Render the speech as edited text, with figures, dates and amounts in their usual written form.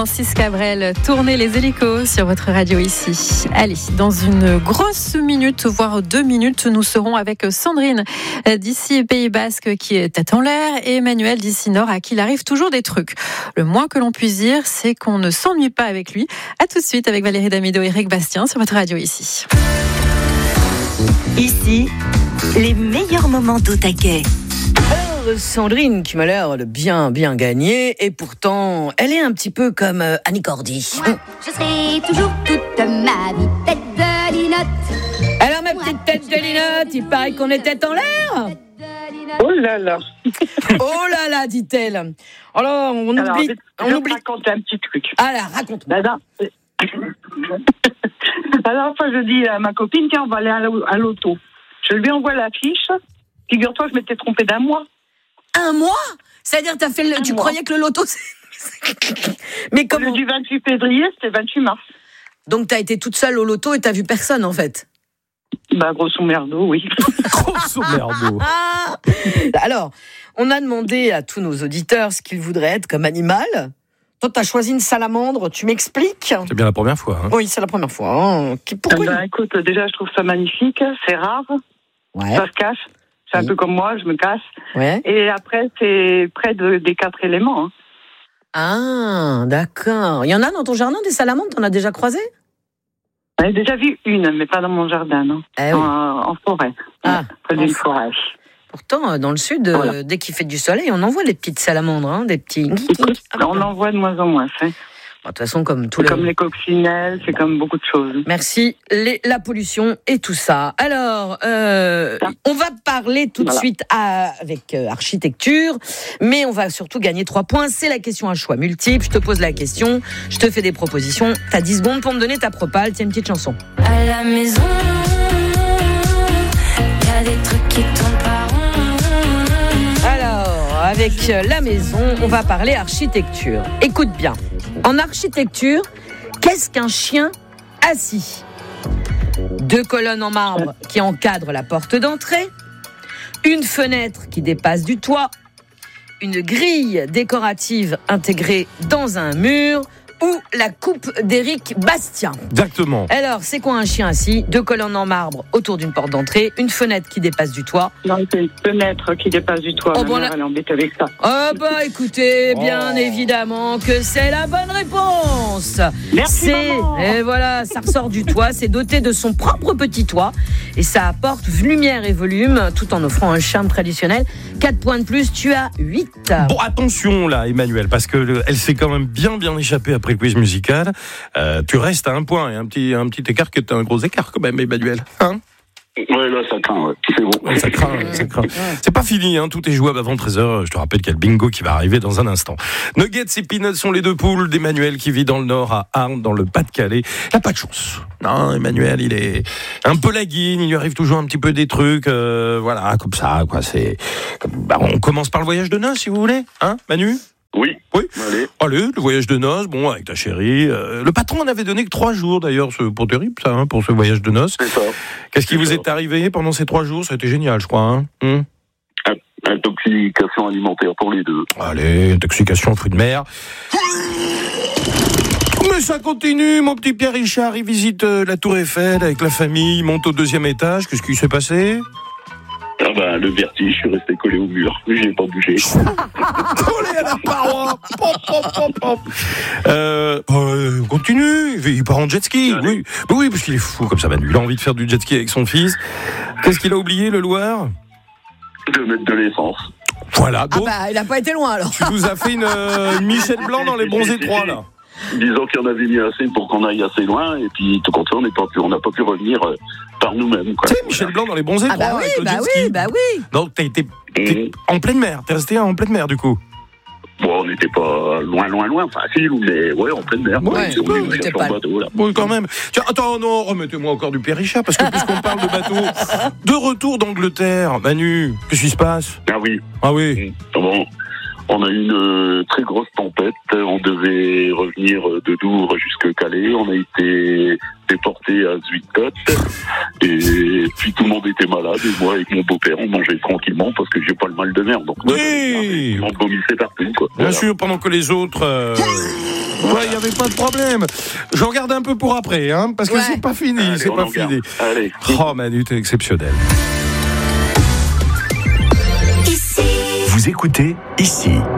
Francis Cabrel, tournez les hélicos sur votre radio ici. Allez, dans une grosse minute, voire 2 minutes, nous serons avec Sandrine d'ici Pays Basque qui est tête en l'air et Emmanuel d'ici Nord à qui il arrive toujours des trucs. Le moins que l'on puisse dire, c'est qu'on ne s'ennuie pas avec lui. À tout de suite avec Valérie Damido et Eric Bastien sur votre radio ici. Ici, les meilleurs moments d'Au Taquet. Alors, Sandrine qui m'a l'air de bien gagner et pourtant, elle est un petit peu comme Annie Cordy. Moi, je serai toujours toute ma vie tête de linotte. Alors ma petite tête de linotte, il paraît qu'on est tête en l'air. Oh là là. Oh là là, dit-elle. Alors, on oublie. Je vais raconter un petit truc. Alors, raconte-moi. La dernière fois, je dis à ma copine, tiens, on va aller à l'auto. Je lui envoie la fiche. Figure-toi, je m'étais trompée d'1 mois. 1 mois ? C'est-à-dire, tu croyais que le loto, Mais comment ? Du 28 février, c'était le 28 mars. Donc, t'as été toute seule au loto et t'as vu personne, en fait ? Grosso merdo, oui. Grosso merdo. Alors, on a demandé à tous nos auditeurs ce qu'ils voudraient être comme animal. Toi, t'as choisi une salamandre, tu m'expliques ? C'est bien la première fois. Hein. Oui, c'est la première fois. Hein. Pourquoi ? Écoute, déjà, je trouve ça magnifique, c'est rare, ça se cache, c'est un peu comme moi, je me casse. Ouais. Et après, c'est près des 4 éléments. Hein. Ah, d'accord. Il y en a dans ton jardin des salamandres, t'en as déjà croisé ? J'en ai déjà vu une, mais pas dans mon jardin, non. Eh oui. En forêt, près d'une forêt. Pourtant, dans le sud, dès qu'il fait du soleil, on en voit des petites salamandres, hein, des petits... On en voit de moins en moins. De toute façon, comme comme les coccinelles, c'est comme beaucoup de choses. Merci. La pollution et tout ça. Alors, on va parler tout de suite avec architecture, mais on va surtout gagner 3 points. C'est la question à choix multiple. Je te pose la question, je te fais des propositions. T'as 10 secondes pour me donner ta propale. Tiens, une petite chanson. À la maison, il y a des trucs qui tournent pas rond. Alors, avec la maison, on va parler architecture. Écoute bien. En architecture, qu'est-ce qu'un chien assis ? 2 colonnes en marbre qui encadrent la porte d'entrée, une fenêtre qui dépasse du toit, une grille décorative intégrée dans un mur ou la coupe d'Éric Bastien. Exactement. Alors, c'est quoi un chien assis ? 2 colonnes en marbre autour d'une porte d'entrée, une fenêtre qui dépasse du toit. Non, c'est une fenêtre qui dépasse du toit. Ma mère, elle est embêtée avec ça. Oh bah écoutez, bien évidemment que c'est la bonne réponse. Merci maman. Et voilà, ça ressort du toit, c'est doté de son propre petit toit et ça apporte lumière et volume tout en offrant un charme traditionnel. 4 points de plus, tu as 8. Bon, attention là, Emmanuel, parce que elle s'est quand même bien échappée après le quiz musical. Tu restes à 1 point et un petit écart qui est un gros écart quand même, Emmanuel. Hein ? Ouais, là, ça craint, ouais. C'est bon. Ouais, ça craint. C'est pas fini, hein. Tout est jouable avant 13h. Je te rappelle qu'il y a le bingo qui va arriver dans un instant. Nuggets et Peanuts sont les 2 poules d'Emmanuel qui vit dans le Nord, à Arles, dans le Pas-de-Calais. Il n'a pas de chance. Non, Emmanuel, il est un peu laguine. Il lui arrive toujours un petit peu des trucs, voilà, comme ça, quoi. On commence par le voyage de noces, si vous voulez. Hein, Manu ? Oui. Allez, le voyage de noces, bon, avec ta chérie. Le patron n'avait donné que 3 jours, d'ailleurs, pour terrible, ça, hein, pour ce voyage de noces. C'est ça. Qu'est-ce qui vous est arrivé pendant ces 3 jours ? Ça a été génial, je crois. Hein. Intoxication alimentaire pour les 2. Allez, intoxication, fruits de mer. Mais ça continue, mon petit Pierre Richard, il visite la Tour Eiffel avec la famille, il monte au 2e étage. Qu'est-ce qui s'est passé ? Le vertige, je suis resté collé au mur. Je n'ai pas bougé. Collé à la paroi. On continue. Il part en jet ski. Oui, parce qu'il est fou comme ça, Manu. Il a envie de faire du jet ski avec son fils. Qu'est-ce qu'il a oublié, le Loir ? De mettre de l'essence. Voilà. Donc, il n'a pas été loin alors. Tu nous as fait une Michel Blanc dans les bons étroits, là. Disons qu'il y en avait mis assez pour qu'on aille assez loin, et puis tout compte fait, on n'a pas pu revenir par nous-mêmes. Tu sais, Michel Blanc dans les bons étroits. Oui. Donc t'as été en pleine mer, t'es resté en pleine mer du coup. Bon, on n'était pas loin, facile, mais ouais, en pleine mer. On n'était pas bateau, là. Oui, quand même. Tiens, attends, non, remettez-moi encore du Pierre Richard, parce que puisqu'on parle de bateau, de retour d'Angleterre, Manu, qu'est-ce qui se passe ? Ah oui. Bon. On a eu une très grosse tempête. On devait revenir de Douvres jusque Calais. On a été déporté à Zuidcote. Et puis tout le monde était malade. Et moi, avec mon beau-père, on mangeait tranquillement parce que j'ai pas le mal de mer. Donc, oui. on vomissait partout, quoi. Bien sûr, pendant que les autres Ouais, il n'y avait pas de problème. J'en garde un peu pour après, hein, parce que c'est pas fini. Allez, c'est on pas en garde. fini. Allez. Oh, Manu, t'es exceptionnel. Ici. Vous écoutez ici.